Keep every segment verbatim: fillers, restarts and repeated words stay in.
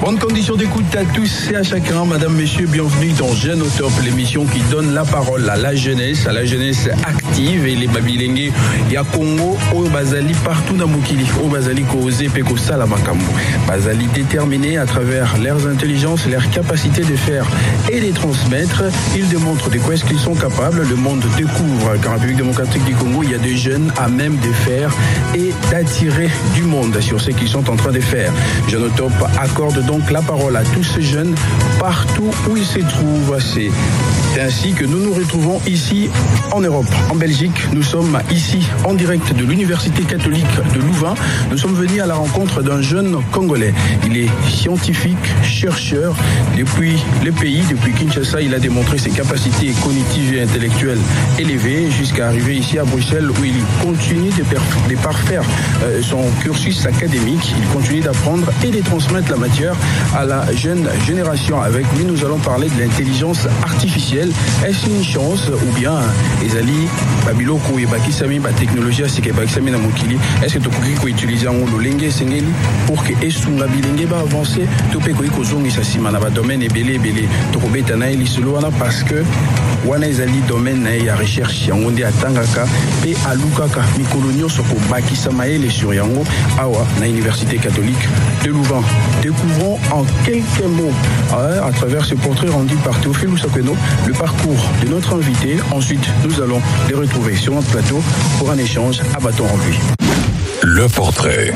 Bonne condition d'écoute à tous et à chacun. Madame, messieurs, bienvenue dans Jeune au Top, l'émission qui donne la parole à la jeunesse, à la jeunesse active et les babilengue. Il y a Congo, au Bazali, partout dans Mokili, au Bazali, Koze, Peko, Salamakambo. Bazali déterminés à travers leurs intelligences, leurs capacités de faire et de transmettre. Ils démontrent de quoi est-ce qu'ils sont capables. Le monde découvre qu'en République démocratique du Congo, il y a des jeunes à même de faire et d'attirer du monde sur ce qu'ils sont en train de faire. Jeune au Top accorde donc la parole à tous ces jeunes partout où ils se trouvent. C'est ainsi que nous nous retrouvons ici en Europe, en Belgique. Nous sommes ici en direct de l'Université catholique de Louvain. Nous sommes venus à la rencontre d'un jeune Congolais. Il est scientifique, chercheur. Depuis le pays, depuis Kinshasa, il a démontré ses capacités cognitives et intellectuelles élevées jusqu'à arriver ici à Bruxelles où il continue de, perf- de parfaire euh, son cursus académique. Il continue d'apprendre et de transmettre la matière à la jeune génération. Avec lui, nous allons parler de l'intelligence artificielle. Est-ce une chance ou bien ezali babiloko et bakisami ba technologie c'est que bakisami na mokili? Est-ce que tu peux utiliser en lolenge sengeli pour que esunga bilenge ba avancer to pe ko ikozongi sa sima na ba domaine ebele ebele to ko beta na ili solo wana parce que wana ezali domaine na ya recherche yango ndi atangaka pe alukaka mikolo nyonso ko bakisama ele sur yango awa na Université catholique de Louvain. Découvrons en quelques mots à travers ce portrait rendu par Théophile Ousakweno le parcours de notre invité. Ensuite, nous allons les retrouver sur notre plateau pour un échange à bâton rompu. Le portrait.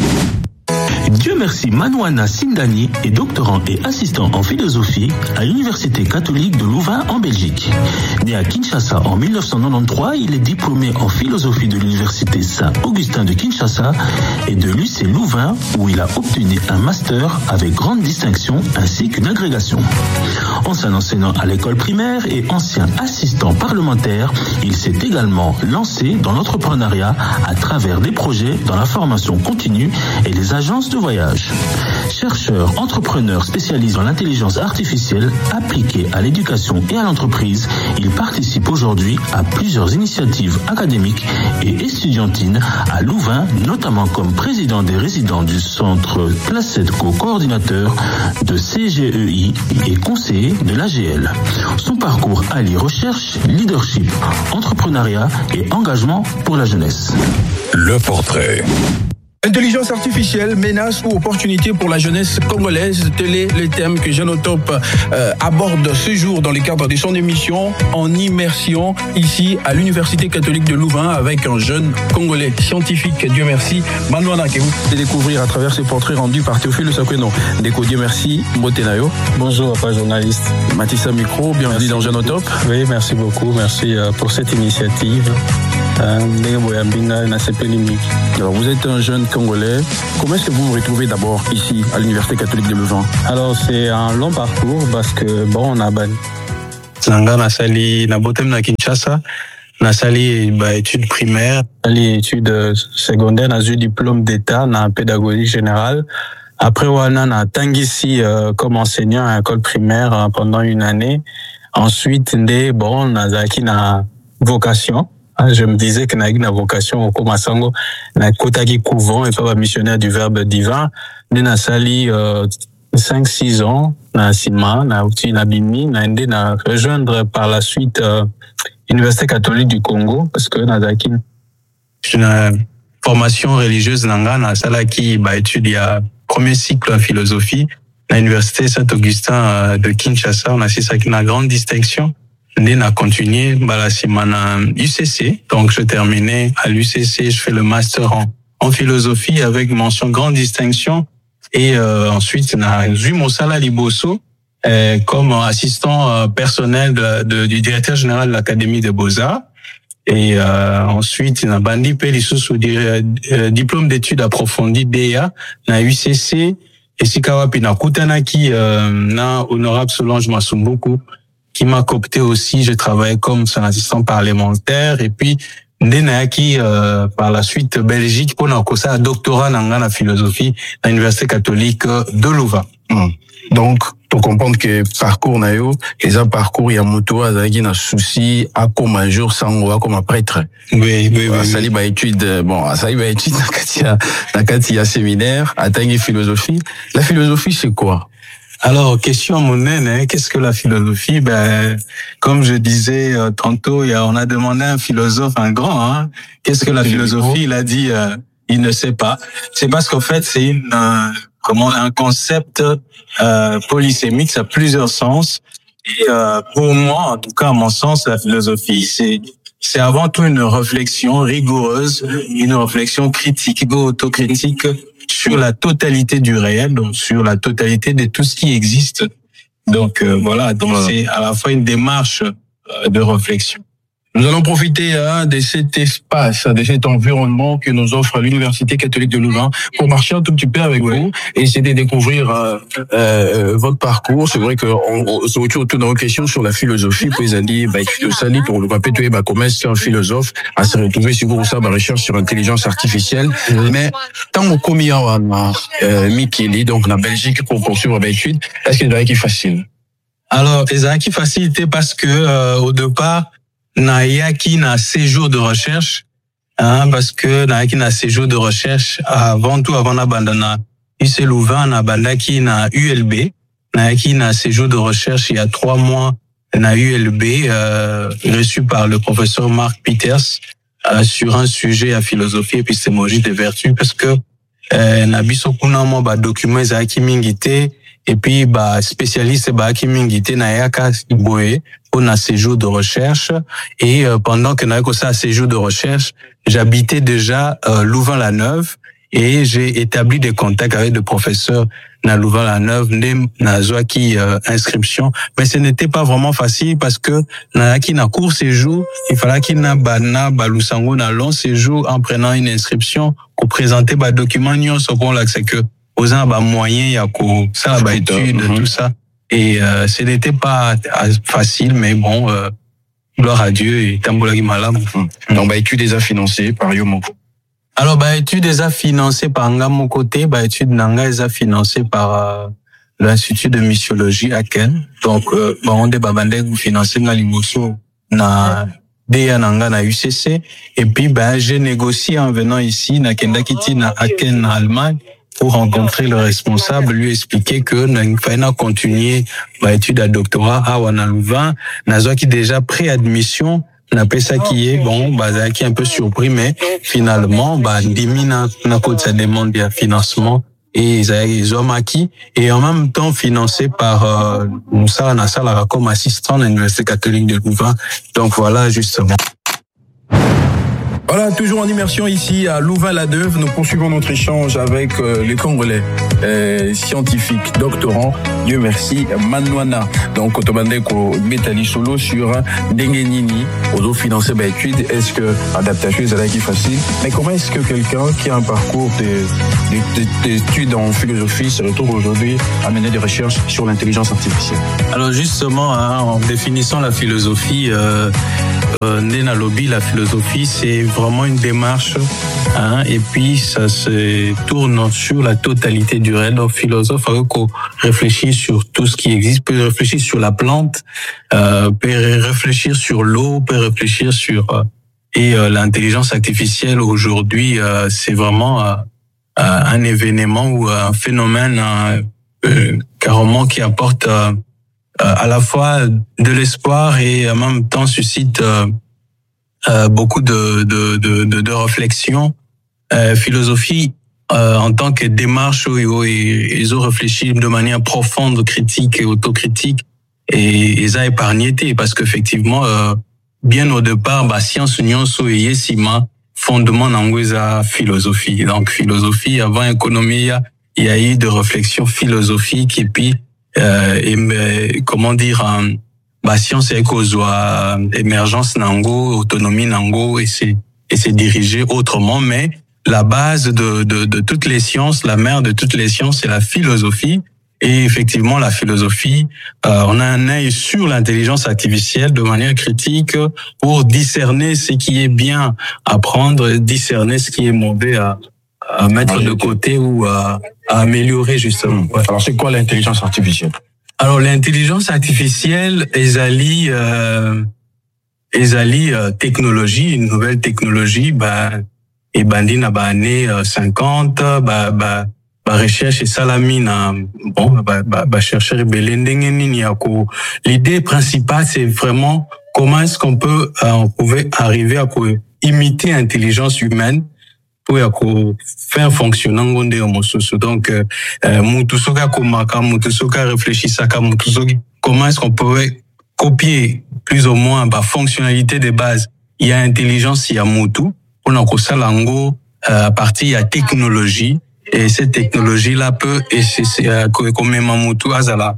Dieu merci, Manouana Sindani est doctorant et assistant en philosophie à l'Université catholique de Louvain en Belgique. Né à Kinshasa en mille neuf cent quatre-vingt-treize, il est diplômé en philosophie de l'Université Saint-Augustin de Kinshasa et de l'U C Louvain où il a obtenu un master avec grande distinction ainsi qu'une agrégation. Ancien enseignant à l'école primaire et ancien assistant parlementaire, il s'est également lancé dans l'entrepreneuriat à travers des projets dans la formation continue et les agences de voyage. Chercheur, entrepreneur spécialisé dans l'intelligence artificielle appliquée à l'éducation et à l'entreprise, il participe aujourd'hui à plusieurs initiatives académiques et étudiantines à Louvain, notamment comme président des résidents du centre Placetco, coordinateur de C G E I et conseiller de l'A G L. Son parcours allie recherche, leadership, entrepreneuriat et engagement pour la jeunesse. Le portrait. Intelligence artificielle, menace ou opportunité pour la jeunesse congolaise, tel est le thème que Jeune au Top euh, aborde ce jour dans le cadre de son émission en immersion ici à l'Université catholique de Louvain avec un jeune Congolais scientifique, Dieu merci, Manouana, que vous pouvez découvrir à travers ces portraits rendus par Théophile Ousakweno. Déco, Dieu merci, Mbotenayo. Bonjour, papa journaliste. Mathissa Micro, bienvenue merci dans Jeune au Top. Oui, merci beaucoup, merci pour cette initiative. Alors vous êtes un jeune Congolais. Comment est-ce que vous vous retrouvez d'abord ici à l'Université catholique de Louvain? Alors c'est un long parcours parce que bon on a ban. Nanga nasali na botem na Kinshasa, nasali ba études primaires, ali études secondaires, na eu diplôme d'état na pédagogie générale. Après wana na tangisi euh, comme enseignant à l'école primaire euh, pendant une année. Ensuite ndé bon nazaki na vocation. Je me disais que n'a une vocation au Komasango, na kotaki couvent et pas missionnaire du Verbe divin. Né na sali cinq six ans na Sima, na outi na bimi, na endé na rejoindre par la suite euh, Université catholique du Congo parce que na daki une formation religieuse nanga na salaki ba étude ya premier cycle en philosophie na Université Saint-Augustin de Kinshasa, on a c'est ça qui na grande distinction. On a continué la semaine à U C C, donc je terminais à l'U C C, je fais le master en, en philosophie avec mention grande distinction et euh, ensuite on a eu mon salaire Liboso euh, comme assistant euh, personnel de, de, du directeur général de l'Académie des Beaux-Arts et euh, ensuite on a bandi sous euh, diplôme d'études approfondies D A na U C C et sikawa pina kutanaki euh, na honorable Solange Masumbuku qui m'a coopté aussi. Je travaillais comme son assistant parlementaire et puis Ndenaki euh, par la suite Belgique pour un doctorat en philosophie à l'Université catholique de Louvain. Mmh. Donc pour comprendre que parcours na yo les un parcours ya moto azaki na souci à comme un jour sango comme un prêtre. Oui oui oui. Ça li ba étude bon ça li ba étude na katia na katia séminaire atangi philosophie. La philosophie c'est quoi? Alors, question monnaie, hein, qu'est-ce que la philosophie? Ben, comme je disais euh, tantôt, il y a, on a demandé à un philosophe, un grand, hein, qu'est-ce que la philosophie? Il a dit, euh, il ne sait pas. C'est parce qu'en fait, c'est une, euh, comment, un concept euh, polysémique, ça a plusieurs sens. Et euh, pour moi, en tout cas, à mon sens, la philosophie, c'est c'est avant tout une réflexion rigoureuse, une réflexion critique, autocritique sur la totalité du réel, donc sur la totalité de tout ce qui existe. Donc euh, voilà, donc voilà. C'est à la fois une démarche euh, de réflexion. Nous allons profiter hein, de cet espace, de cet environnement que nous offre l'Université catholique de Louvain pour marcher un tout petit peu avec oui. vous et essayer de découvrir euh, euh, votre parcours. C'est vrai que on, on se retrouve autour de nos questions sur la philosophie. Puis ils ont dit, bah, étudier ça, pour le papier, tu es, bah, comment est-ce qu'un philosophe a se retrouvé sur vous ça, bah, recherche sur l'intelligence artificielle. Oui. Mais tant au commis en euh, Mikili, donc la Belgique pour poursuivre l'étude, est-ce qu'il y a qui facile? Alors, il y a qui facilité parce que euh, au départ na yaki na séjour de recherche, hein, parce que na yaki na séjour de recherche avant tout avant na bandana U C Louvain na bandaki na U L B, na yaki na séjour de recherche il y a trois mois na U L B euh, reçu par le professeur Marc Peters euh, sur un sujet à philosophie épistémologie des vertus parce que euh, na biso kuna mo ba document za ki mingité et puis bah spécialiste ba ki mingité na yaka boye on a séjour de recherche et euh, pendant que n'avait que ça séjour de recherche, j'habitais déjà euh, Louvain-la-Neuve et j'ai établi des contacts avec des professeurs na Louvain-la-Neuve, na zoaki euh, inscription, mais ce n'était pas vraiment facile parce que na qui na court séjour, il fallait qu'il na bana balusango na long séjour en prenant une inscription pour présenter ba document nyon so qu'on là c'est que aux un ba moyen ya ko ça ba étude mm-hmm. tout ça. Et euh, ce n'était pas facile, mais bon, euh, gloire à Dieu et tambolagi malam. Donc, bah, études déjà financées par Yomoko. Alors, bah, études déjà financées par Ngamo côté, bah, études Nanga déjà financées par euh, l'Institut de missiologie à Ken. Donc, euh, bah, on est babandé financé na Limoso, na D A Nanga na U C C. Et puis, bah, j'ai négocié en venant ici, na Kendakiti na Aken na Allemagne. Pour rencontrer le responsable, lui expliquer que il fallait continuer ma étude à doctorat à Louvain, nazo qui déjà préadmission, n'a pas ça qui est bon, bah qui est un peu surpris, mais finalement, bah dimina na côté sa demande de financement et ils ont acquis et en même temps financé par euh, Moussa Nassala comme assistant à l'Université catholique de Louvain. Donc voilà justement. Voilà, toujours en immersion ici à Louvain-la-Neuve. Nous poursuivons notre échange avec euh, les Congolais euh, scientifiques, doctorants. Dieu merci, Manouana. Donc, Otobandeko Metali Solo sur Dengenini, aux financé par études. Est-ce que adaptation est qui facile? Mais comment est-ce que quelqu'un qui a un parcours d'études en philosophie se retrouve aujourd'hui à mener des recherches sur l'intelligence artificielle? Alors justement, hein, en définissant la philosophie, euh, euh, Nena Lobby, la philosophie, c'est vraiment une démarche, hein, et puis ça se tourne sur la totalité du réel. Donc, philosophe, il faut réfléchir sur tout ce qui existe, peut réfléchir sur la plante, euh, peut réfléchir sur l'eau, peut réfléchir sur euh, et euh, l'intelligence artificielle aujourd'hui, euh, c'est vraiment euh, un événement ou un phénomène euh, euh, carrément qui apporte euh, à la fois de l'espoir et en même temps suscite euh, Euh, beaucoup de de de de, de réflexion, euh, philosophie euh, en tant que démarche où ils ont réfléchi de manière profonde, critique et autocritique et ils ont épargné parce qu'effectivement euh, bien au départ bah science union so yesima fondement dans philosophie. Donc philosophie avant économie il y a eu de réflexion philosophique et puis euh, et, comment dire un, bah science et cause émergence nango, autonomie nango et c'est et c'est dirigé autrement, mais la base de de de toutes les sciences, la mère de toutes les sciences, c'est la philosophie. Et effectivement, la philosophie, euh, on a un œil sur l'intelligence artificielle de manière critique pour discerner ce qui est bien à prendre, discerner ce qui est mauvais à, à mettre de côté ou à, à améliorer justement. Alors c'est quoi l'intelligence artificielle? Alors l'intelligence artificielle, ezali euh, ezali euh, technologie, une nouvelle technologie, bah et bandi na ba année cinquante, bah bah ba recherche et salami na bon bah bah, bah chercheur belendenge nini yako. L'idée principale c'est vraiment comment est-ce qu'on peut euh, on pouvait arriver à imiter l'intelligence humaine pour yako faire fonctionner ngonde omosusu. Donc euh, mutu soka komaka, mutu soka réfléchissaka, mutu soka comment est-ce qu'on pourrait copier plus ou moins bah fonctionnalité de base. Il y a intelligence, il y a mutu. On a ça lango à partir de la technologie et cette technologie là peut et c'est comme mamutu azala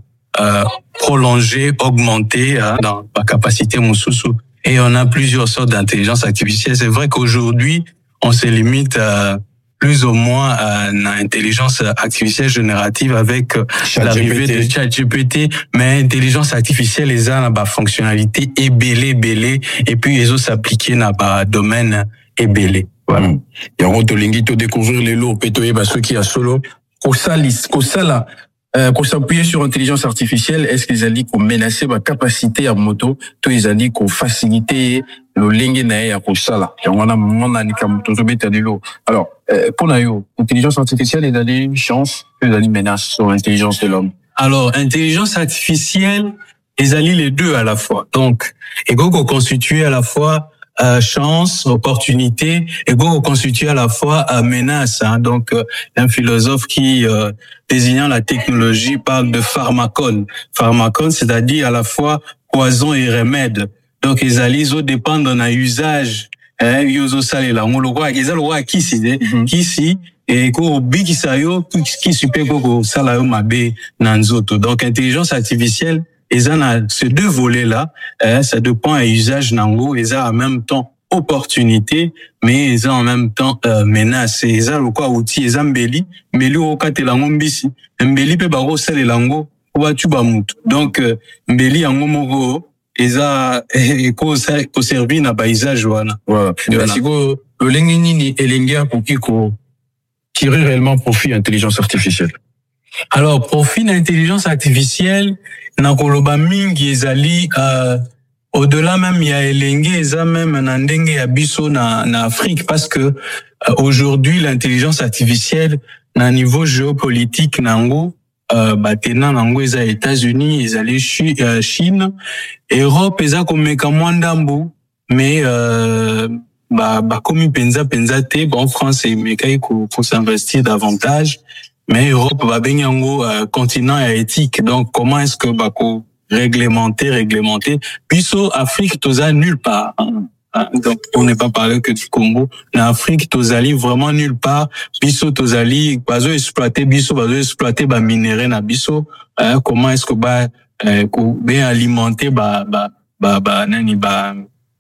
prolonger, augmenter hein, dans la capacité mususu. Et on a plusieurs sortes d'intelligence artificielle. C'est vrai qu'aujourd'hui on se limite à plus ou moins à l'intelligence artificielle générative avec l'arrivée de ChatGPT, mais intelligence artificielle les a la fonctionnalité et belé belé et puis les autres s'appliquer dans le domaine et belé. Voilà. Il y a un autre lingi to découvrir les lots pétoyer parce qu'il y a solo ko salis ko sala ko s'appuyer sur l'intelligence artificielle. Est-ce qu'ils allaient qu'on menacer ma capacité à moto, to ils allaient qu'on faciliter le lingi na ya ko sala. Et on a mon ani kam to beta de l'eau. Alors pour nayo intelligence artificielle est d'aller chance que d'aller menace sur l'intelligence de l'homme. Alors intelligence artificielle ils allient les deux à la fois. Donc ego qu'on constitue à la fois Euh, chance, opportunité, et go constitue à la fois euh, menace. Hein. Donc, euh, un philosophe qui, euh, désignant la technologie, parle de pharmacone. Pharmacone, c'est-à-dire à la fois poison et remède. Donc, les alliés dépendent d'un usage. Hein, yozo sale la, on le voit, ils le voient qui si, qui si, et ko bigi sayo, qui super ko salayo mabe nanzoto. Donc, intelligence artificielle. Et ça a ces deux volets-là, hein, ça dépend à usage nango, et ça en même temps opportunité, mais ça en même temps euh, menace. Et ça le quoi outil, et ça mbeli, mbeli au kate lango mbisi, mbeli pe baro sale lango, ou tu bamut. Donc mbeli yango moko, et ça ko ko servi na ba usage wana. Voilà. Merci ko le lengini ni elengia pour qui ko tirer réellement profit intelligence artificielle. Alors profit d'intelligence artificielle na koloba mingi ezali euh, au-delà même il y a elenge eza même na ndenge ya biso na na Afrique parce que euh, aujourd'hui l'intelligence artificielle na niveau géopolitique nango euh, batena nango eza États-Unis ezali euh, Chine, Europe eza komeka mwandambu mais euh, ba ba komi penza penza te bon France et mekai ko faut s'investir davantage. Mais Europe va bien un continent éthique. Donc, comment est-ce que bah ko réglementer, réglementer? Puisque Afrique, toza nulle part. Donc, on n'est pas parlé que du Congo. En Afrique, tozali vraiment nulle part. Biso tozali, bazo exploiter, biso bazo exploiter ba minerai na biso. Comment est-ce que bah ko bien alimenter ba ba ba ba nani ba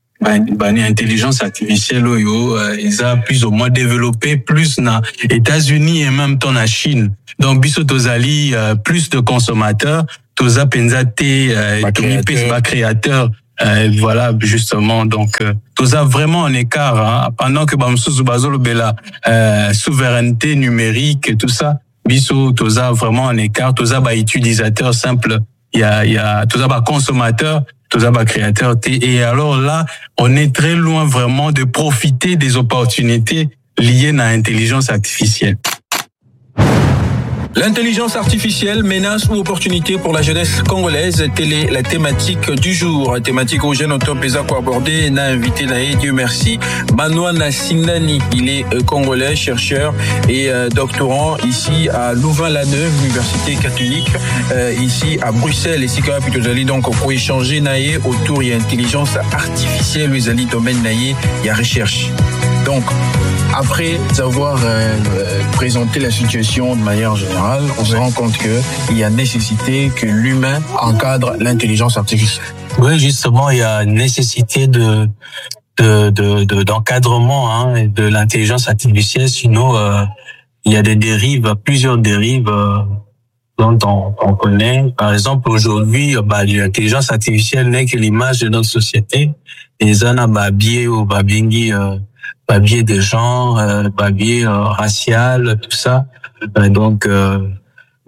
bah ni intelligence artificielle yo ils a plus ou moins développé plus na États-Unis et même temps na Chine. Donc biso tozali euh, plus de consommateurs, toza penzate euh, ba créateur euh, voilà justement donc euh, toza vraiment en écart hein, pendant que bamsusu bazolo bela euh, souveraineté numérique et tout ça biso toza vraiment en écart, toza ba utilisateur simple, il y a il y a toza ba consommateur, tout ça, créateur. Et alors là, on est très loin vraiment de profiter des opportunités liées à l'intelligence artificielle. L'intelligence artificielle, menace ou opportunité pour la jeunesse congolaise, telle est la thématique du jour. La thématique au jeune auteur Pesa pour aborder, n'a invité Naé, Dieu merci, Manuana Sindani. Il est euh, congolais, chercheur et euh, doctorant ici à Louvain-la-Neuve, Université catholique, euh, ici à Bruxelles. Ici quand même plutôt j'allais donc pour échanger Naé autour il y a intelligence artificielle, les alliés domaine Naé, il y a recherche. Donc, après avoir euh, présenté la situation de manière générale, on se rend compte que il y a nécessité que l'humain encadre l'intelligence artificielle. Oui, justement, il y a nécessité de de de, de d'encadrement hein, de l'intelligence artificielle. Sinon, euh, il y a des dérives, plusieurs dérives euh, dont on, on connaît. Par exemple, aujourd'hui, bah, l'intelligence artificielle n'est que l'image de notre société. Les ana babier ou babingi euh, babier de genre, euh, babier euh, racial, tout ça. Euh, donc, euh,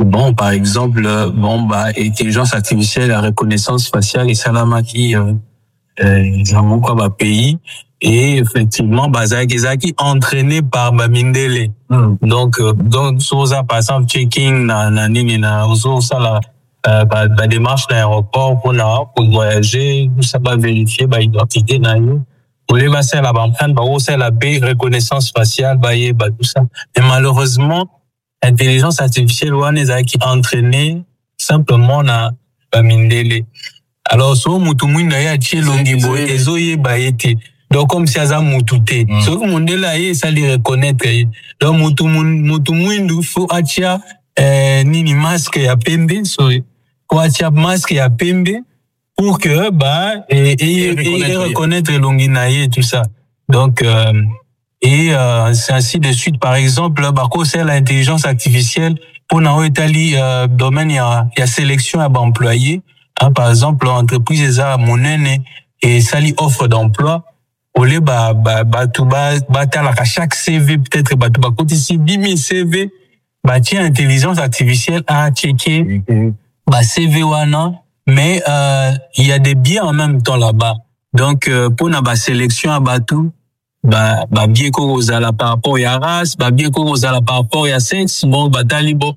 bon, par exemple, bon, bah, intelligence artificielle, la reconnaissance faciale et salamaki, euh, euh, quoi, bah, pays. Et effectivement, bah, Zaki entraîné par bah, Mindele. Mm. Donc, euh, donc, sur ça, par exemple, checking, na, na, na, na, sur ça, la, euh, bah, bah, démarche d'aéroport pour, pour voyager, tout ça, bah, vérifier, bah, identité, na, pour les passer à la banque, bah, c'est la B, reconnaissance faciale, bah, y, bah, tout ça. Mais malheureusement, l'intelligence artificielle, on est qui entraîné simplement na, bah, Mindele. Alors, so, mutu mwina ya tche longibo, ezo ye, bah, été. Donc, comme si ça moutouté. Mm. Sauf que mon là, ça les reconnaître. Donc, moutou, moutou, mouindou, faut atia, euh, nini masque ya pembe, sorry. Faut atia masque ya pembe, pour que, bah, et, et, et, reconnaître, et reconnaître l'onginaye, tout ça. Donc, euh, et, euh, c'est ainsi de suite. Par exemple, bah, quoi, c'est l'intelligence artificielle, pour n'avoir Italie, euh, domaine, il y a, il y a sélection à employés. Hein, par exemple, l'entreprise, a monnaie, et ça lui offre d'emploi. Olé ba ba ba tout ba ba à chaque C V peut-être ba tout ba côté ici dix mille C V ba tiens intelligence artificielle à checker mm-hmm. ba C V wana mais euh, il y a des biais en même temps là-bas donc euh, pour na ba sélection à ba tout ba ba biais ko ozala par rapport ya race ba biais ko ozala par rapport ya sexe bon ba talibo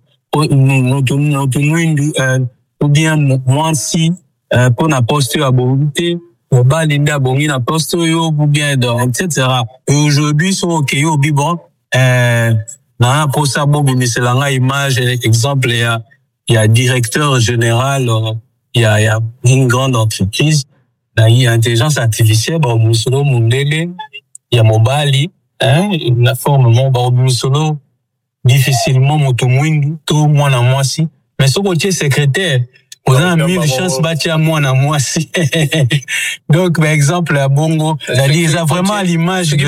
ou bien moi si pour na poste à bonité ou bien linda bongi na poste yo ou bien donc et cetera. Et aujourd'hui sont ok yo bon euh na pour ça bon mais c'est la image exemple il y a il y a directeur général il y a il y a une grande entreprise là il y a intelligence artificielle bon musolo mundele il y a mobali hein la forme mon bon musolo difficilement moto mwingi tout moi na moi si mais ce côté secrétaire on a mille chances bâtir à moi, à moi si. Donc, par exemple, à Bongo, la lise a vraiment l'image de...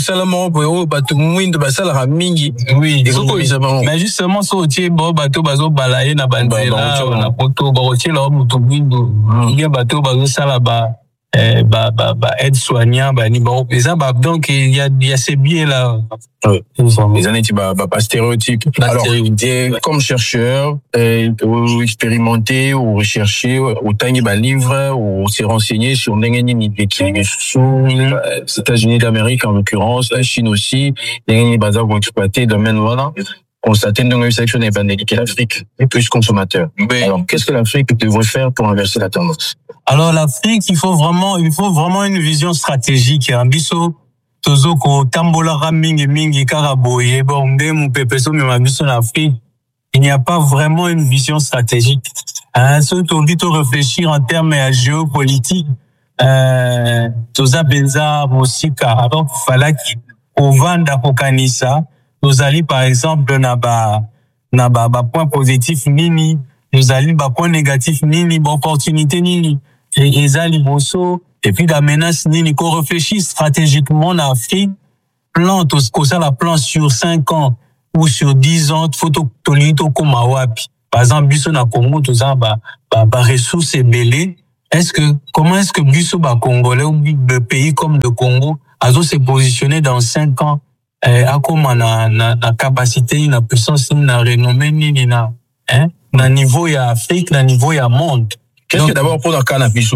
Oui, mais justement, ce qui est bon, bateau, bateau, balaye, na bandela, na poto, barotier, là, moto, il y a bateau, bateau, ça là-bas. Eh, bah, bah, bah, aide soignant, bah, ni bon, les bah, donc, il y a, il y a ces biais là. Oui. Les années, tu bah, bah, pas stéréotype. Alors, stéréotype. Comme chercheur, euh, ou expérimenter, ou rechercher, autant il y a livre, ou se renseigner sur l'engagement des sous les États-Unis d'Amérique, en l'occurrence, la Chine aussi, les bazar vont exploiter, domaine, voilà. Constater une section évangélique et l'Afrique est plus consommateur. Oui. Alors, qu'est-ce que l'Afrique devrait faire pour inverser la tendance? Alors, l'Afrique, il faut vraiment, il faut vraiment une vision stratégique. Ambiso, tozoko, tambola ramingi mingi karaboye, bonde, mon pepeso, mais ambiso l'Afrique. Il n'y a pas vraiment une vision stratégique. Hein, surtout, on dit de réfléchir en termes géopolitiques. Euh, toza benza, mosika, alors, fallait qu'on vende à Kokanisa. Nous allons, par exemple, na ba, na ba, ba point positif nini. Nous allons, ba point négatif nini, ba opportunité nini. Et, et ça, bosso. Et puis, la menace nini, qu'on réfléchisse stratégiquement en Afrique. Plan, tout ce qu'on ça, la plan sur cinq ans ou sur dix ans, photo, tolito, comme wapi. Par exemple, Busso na Congo, tout ça, ba, ba, ba, ressources et belé. Est-ce que, comment est-ce que Busso, ba, Congolais ou de pays comme le Congo, a se positionner dans cinq ans? Eh, à comment na, na, na capacité, na puissance, na renommée, ni, ni, na, hein, na niveau ya Afrique, na niveau ya monde. Qu'est-ce que d'abord pour la cannabis?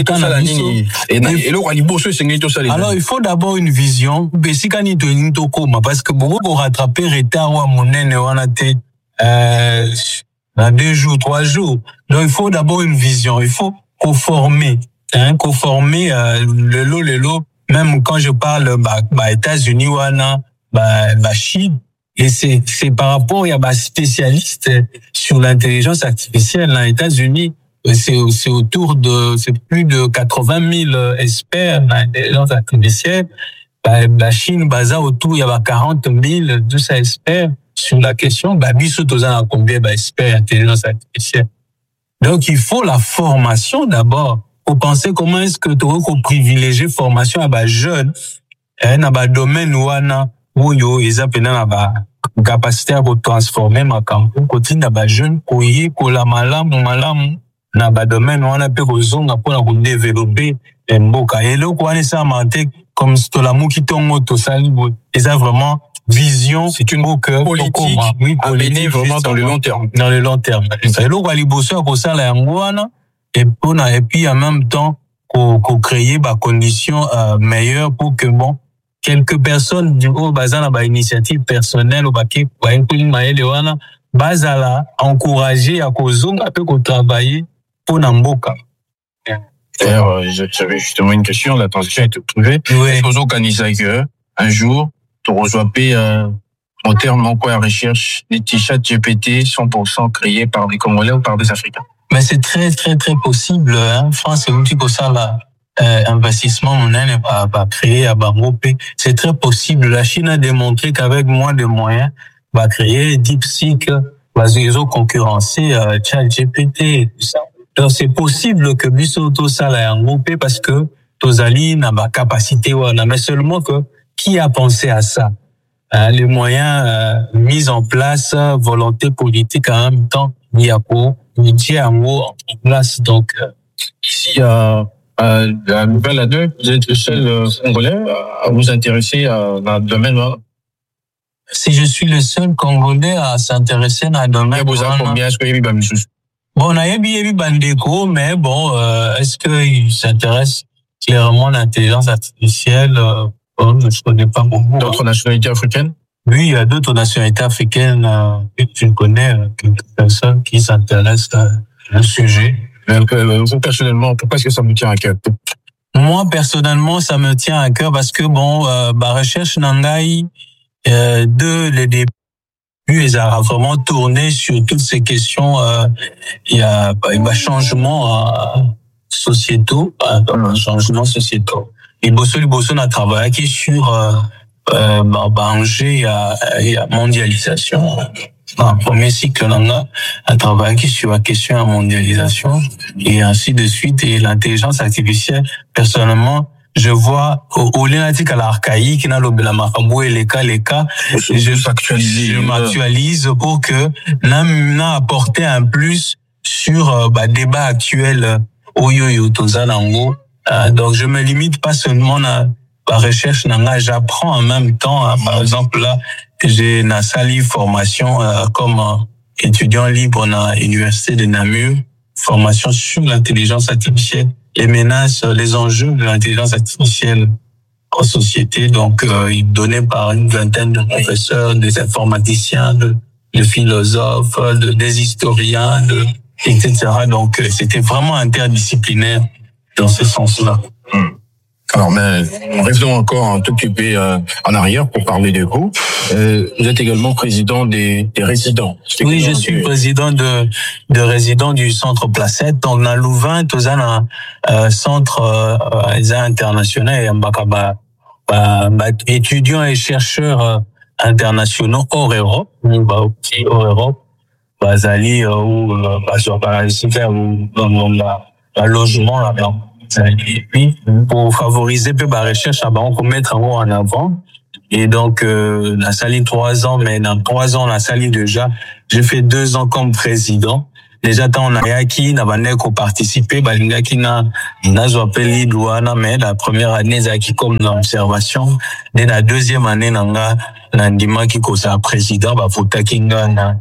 Alors, il faut d'abord une vision. Parce que beaucoup pour rattraper retard ou à mon nez, on a été, euh, dans deux jours, trois jours. Donc, il faut d'abord une vision. Il faut conformer, hein, conformer, euh, le lot, le lot. Même quand je parle, bah, bah, États-Unis, ou ana, bah, bah, Chine. Et c'est, c'est par rapport, il y a, bah, spécialistes sur l'intelligence artificielle, dans les États-Unis. C'est, c'est autour de, c'est plus de quatre-vingt mille experts dans l'intelligence artificielle. Bah, la Chine, bah, ça, autour, il y a quarante mille, deux cents experts sur la question. Bah, biso, tous en combien, bah, experts intelligence artificielle. Donc, il faut la formation d'abord. Faut penser comment est-ce que tu aurais privilégier formation à bah, jeunes, hein, à bah, domaine où on a, où yo, ils appellent à bah, capacité à transformer ma campagne, continue à bah, jeunes, koye, kola malam, malam, na ba domaine on a peu kozonga pour la développer mboka et là quoi ça manté comme to la muki tongo to sali et ça vraiment vision. C'est une politique oui, à mener vraiment dans le long terme. Dans le long terme. Et l'eau va liboso à cause la yangouana et et puis en même temps qu'on créer des conditions euh, meilleures pour que bon quelques personnes du haut bazana ba initiative personnelle au baquet ba inclure maele wana bazala encourager à cause un peu qu'on travailler pour namboka. D'ailleurs, j'avais justement une question, la transition est trouvée. Oui. Est-ce que vous organisez que un jour tu reçois euh, en termes en quoi la recherche des t-shirts G P T cent pour cent créés par des Congolais ou par des Africains? Mais c'est très très très possible. Hein. France, c'est un petit peu ça là. Euh, investissement on n'est pas pas créé à Bangopé. C'est très possible. La Chine a démontré qu'avec moins de moyens, va créer DeepSeek, va réseau concurrencer euh, ChatGPT et tout ça. Donc c'est possible que biso tout ça là en groupe parce que Tozali n'a pas capacité ou mais seulement que qui a pensé à ça? Hein, les moyens euh, mis en place, volonté politique en même temps, il y a pour métier en mot en place. Donc euh, ici euh, euh, la nouvelle à deux, vous êtes le seul euh, Congolais à vous intéresser euh, dans le domaine. Hein? Si je suis le seul Congolais à s'intéresser dans le domaine. Vous avez combien? Est-ce qu'il y a eu des choses? Bon, on a eu Bandeko, mais bon, euh, est-ce qu'il s'intéresse clairement à l'intelligence artificielle? euh, Bon, je ne connais pas beaucoup. D'autres nationalités africaines? Oui, il y a d'autres nationalités africaines euh, que tu connais, euh, quelques personnes qui s'intéressent à un sujet. Donc, euh, vous, personnellement, pourquoi est-ce que ça me tient à cœur? Moi, personnellement, ça me tient à cœur parce que, bon, euh, ma recherche Nangai, euh, de les débuts, ils ont vraiment tourné sur toutes ces questions. Euh, il y a un changement euh, sociétaux, un changement sociétaux. Et Bosso, Bosso a travaillé sur euh, euh, Banger et la mondialisation. Dans le premier cycle, on a travaillé sur la question de la mondialisation et ainsi de suite. Et l'intelligence artificielle, personnellement, je vois au lunatique à l'archaïque, dans le Belamarabou et les cas, les cas, je, je m'actualise pour que n'a apporté un plus sur bah, débat actuel au yo-yo tozalango. Euh, donc je me limite pas seulement à la recherche, j'apprends en même temps. Hein, par exemple là, j'ai une salle formation euh, comme euh, étudiant libre à l'université de Namur, formation sur l'intelligence artificielle, les menaces, les enjeux de l'intelligence artificielle en société. Donc euh, donné par une vingtaine de professeurs, des informaticiens, de, de philosophes, de, des historiens, de, et cetera. Donc euh, c'était vraiment interdisciplinaire dans ce sens-là. Alors, mais revenons encore un tout petit peu euh, en arrière pour parler de vous. Euh, vous êtes également président des, des résidents. Oui, je suis président de de résidents du centre Placette. Donc, dans Louvain, tout ça, un euh, centre euh, international et bah, bah, bah, étudiants et chercheurs euh, internationaux hors Europe, bah, aussi hors Europe, bah, Zali euh, ou euh, bah, sur bah, ou dans la le logement là-bas. Et puis, pour favoriser peu la recherche, on peut mettre en avant. Et donc, euh, la salle trois ans, mais dans trois ans, la salle déjà, j'ai fait deux ans comme président. Déjà, tant on a acquis, n'a pas qu'on participé, bah, il y a qui n'a, n'a appelé douana, mais la première année, j'ai acquis comme observation. Dès la deuxième année, n'a, l'andima qui cause président, bah, faut taquer,